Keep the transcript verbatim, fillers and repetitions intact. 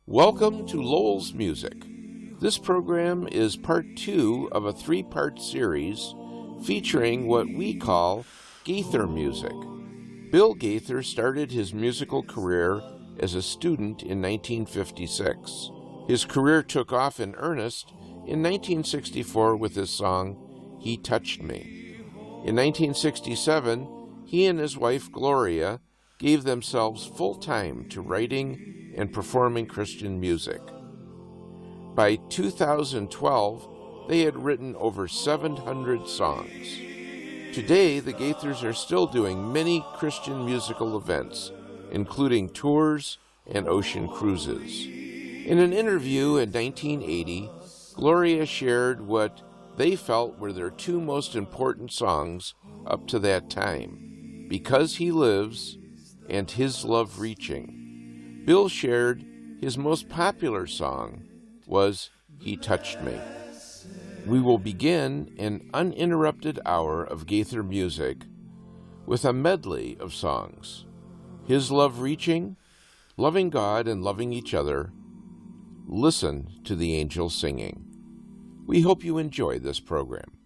Welcome to Lowell's Music. This program is part two of a three-part series featuring what we call Gaither music. Bill Gaither started his musical career as a student in nineteen fifty-six. His career took off in earnest in nineteen sixty-four with his song, He Touched Me. In nineteen sixty-seven, he and his wife Gloria gave themselves full time to writing and performing Christian music. By two thousand twelve, they had written over seven hundred songs. Today, the Gaithers are still doing many Christian musical events, including tours and ocean cruises. In an interview in nineteen eighty, Gloria shared what they felt were their two most important songs up to that time, Because He Lives and His Love Reaching. Bill shared his most popular song was He Touched Me. We will begin an uninterrupted hour of Gaither music with a medley of songs. His Love Reaching, Loving God and Loving Each Other, Listen to the Angels Singing. We hope you enjoy this program.